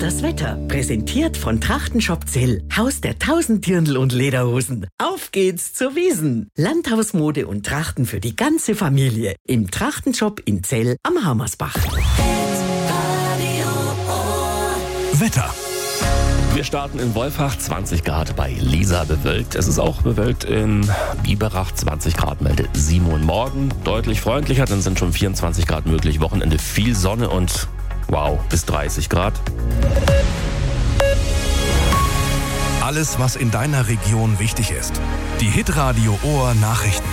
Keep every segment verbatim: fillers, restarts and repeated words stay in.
ist das Wetter. Präsentiert von Trachtenshop Zell. Haus der tausend Dirndl und Lederhosen. Auf geht's zur Wiesn. Landhausmode und Trachten für die ganze Familie. Im Trachtenshop in Zell am Hammersbach. Wetter. Wir starten in Wolfach, zwanzig Grad bei Lisa bewölkt. Es ist auch bewölkt in Biberach, zwanzig Grad meldet Simon. Morgen deutlich freundlicher, dann sind schon vierundzwanzig Grad möglich. Wochenende viel Sonne und wow, bis dreißig Grad. Alles, was in deiner Region wichtig ist. Die Hitradio Ohr Nachrichten.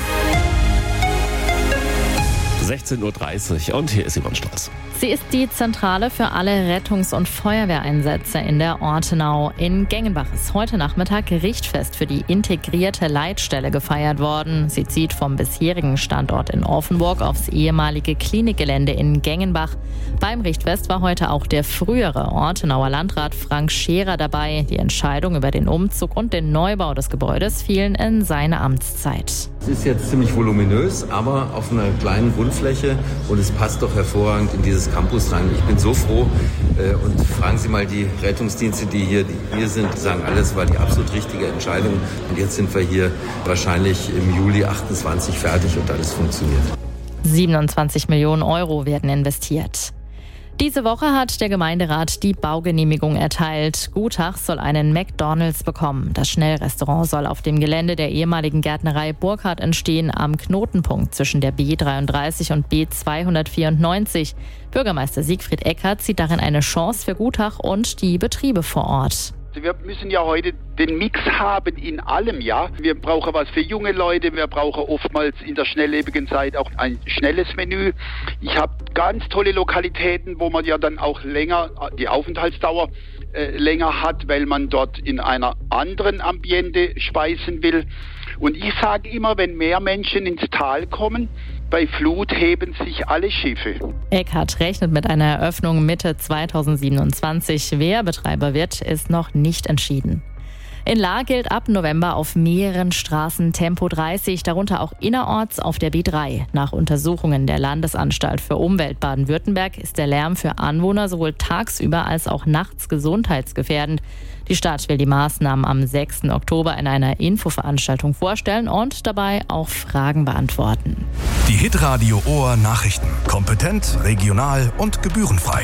sechzehn Uhr dreißig und hier ist Yvonne Strauß. Sie ist die Zentrale für alle Rettungs- und Feuerwehreinsätze in der Ortenau. In Gengenbach ist heute Nachmittag Richtfest für die integrierte Leitstelle gefeiert worden. Sie zieht vom bisherigen Standort in Offenburg aufs ehemalige Klinikgelände in Gengenbach. Beim Richtfest war heute auch der frühere Ortenauer Landrat Frank Scherer dabei. Die Entscheidung über den Umzug und den Neubau des Gebäudes fielen in seine Amtszeit. Es ist jetzt ziemlich voluminös, aber auf einer kleinen Grundfläche und es passt doch hervorragend in dieses Campus rein. Ich bin so froh äh, und fragen Sie mal die Rettungsdienste, die hier, die hier sind, die sagen, alles war die absolut richtige Entscheidung und jetzt sind wir hier wahrscheinlich im Juli achtundzwanzig fertig und alles funktioniert. siebenundzwanzig Millionen Euro werden investiert. Diese Woche hat der Gemeinderat die Baugenehmigung erteilt. Gutach soll einen McDonald's bekommen. Das Schnellrestaurant soll auf dem Gelände der ehemaligen Gärtnerei Burkhardt entstehen, am Knotenpunkt zwischen der B dreiunddreißig und B zweihundertvierundneunzig. Bürgermeister Siegfried Eckert sieht darin eine Chance für Gutach und die Betriebe vor Ort. Wir müssen ja heute den Mix haben in allem, ja. Wir brauchen was für junge Leute, wir brauchen oftmals in der schnelllebigen Zeit auch ein schnelles Menü. Ich habe ganz tolle Lokalitäten, wo man ja dann auch länger, die Aufenthaltsdauer äh, länger hat, weil man dort in einer anderen Ambiente speisen will. Und ich sage immer, wenn mehr Menschen ins Tal kommen, bei Flut heben sich alle Schiffe. Eckhardt rechnet mit einer Eröffnung Mitte zweitausendsiebenundzwanzig. Wer Betreiber wird, ist noch nicht entschieden. In Lahr gilt ab November auf mehreren Straßen Tempo dreißig, darunter auch innerorts auf der B drei. Nach Untersuchungen der Landesanstalt für Umwelt Baden-Württemberg ist der Lärm für Anwohner sowohl tagsüber als auch nachts gesundheitsgefährdend. Die Stadt will die Maßnahmen am sechsten Oktober in einer Infoveranstaltung vorstellen und dabei auch Fragen beantworten. Die Hitradio Ohr Nachrichten. Kompetent, regional und gebührenfrei.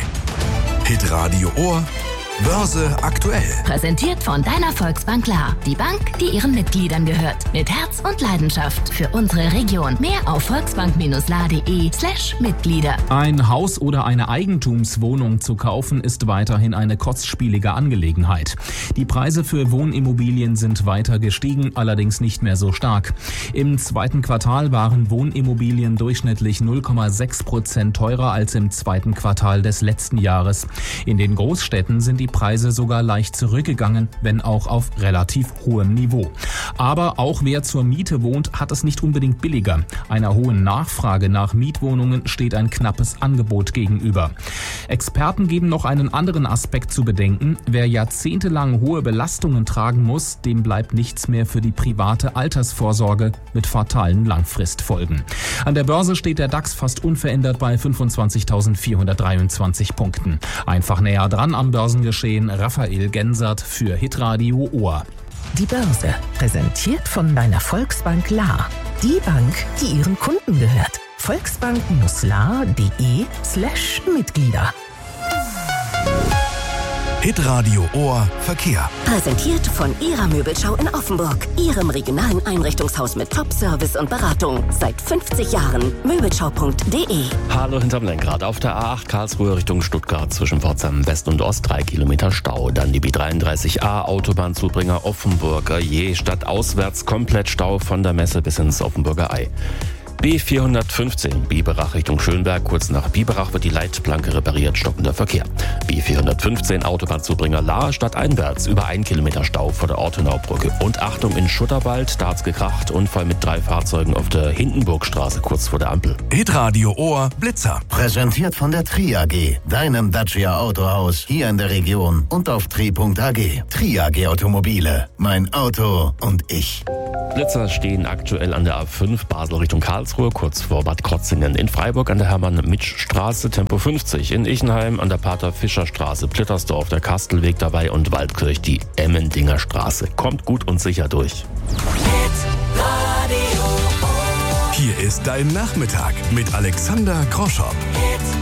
Hitradio Ohr Börse aktuell. Präsentiert von deiner Volksbank Lahr. Die Bank, die ihren Mitgliedern gehört. Mit Herz und Leidenschaft für unsere Region. Mehr auf volksbank-lahr.de slash Mitglieder. Ein Haus oder eine Eigentumswohnung zu kaufen ist weiterhin eine kostspielige Angelegenheit. Die Preise für Wohnimmobilien sind weiter gestiegen, allerdings nicht mehr so stark. Im zweiten Quartal waren Wohnimmobilien durchschnittlich null Komma sechs Prozent teurer als im zweiten Quartal des letzten Jahres. In den Großstädten sind die Die Preise sogar leicht zurückgegangen, wenn auch auf relativ hohem Niveau. Aber auch wer zur Miete wohnt, hat es nicht unbedingt billiger. Einer hohen Nachfrage nach Mietwohnungen steht ein knappes Angebot gegenüber. Experten geben noch einen anderen Aspekt zu bedenken. Wer jahrzehntelang hohe Belastungen tragen muss, dem bleibt nichts mehr für die private Altersvorsorge mit fatalen Langfristfolgen. An der Börse steht der DAX fast unverändert bei fünfundzwanzigtausendvierhundertdreiundzwanzig Punkten. Einfach näher dran am Börsengeschehen Raphael Gensert für Hitradio Ohr. Die Börse, präsentiert von deiner Volksbank Lahr. Die Bank, die ihren Kunden gehört. volksbank-lahr.de slash Mitglieder. Hitradio Ohr Verkehr. Präsentiert von Ihrer Möbelschau in Offenburg. Ihrem regionalen Einrichtungshaus mit Top-Service und Beratung. Seit fünfzig Jahren. Möbelschau punkt de. Hallo hinterm Lenkrad. Auf der A acht Karlsruhe Richtung Stuttgart zwischen Pforzheim West und Ost drei Kilometer Stau. Dann die B dreiunddreißig A Autobahnzubringer Offenburger Je stadtauswärts komplett Stau von der Messe bis ins Offenburger Ei. B vierhundertfünfzehn Biberach Richtung Schönberg. Kurz nach Biberach wird die Leitplanke repariert, stockender Verkehr. B vierhundertfünfzehn Autobahnzubringer Lahr stadteinwärts über ein Kilometer Stau vor der Ortenaubrücke. Und Achtung in Schutterwald, da hat's gekracht. Unfall mit drei Fahrzeugen auf der Hindenburgstraße kurz vor der Ampel. Hitradio Ohr Blitzer. Präsentiert von der Tri A G, deinem Dacia Autohaus hier in der Region und auf tri punkt a g. Tri A G Automobile. Mein Auto und ich. Blitzer stehen aktuell an der A fünf Basel Richtung Karlsruhe. Karlsruhe, kurz vor Bad Krotzingen. In Freiburg an der Hermann-Mitsch-Straße Tempo fünfzig. In Ichenheim an der Pater-Fischer-Straße, Plittersdorf der Kastelweg dabei und Waldkirch die Emmendinger Straße. Kommt gut und sicher durch. Hier ist dein Nachmittag mit Alexander Groschopp.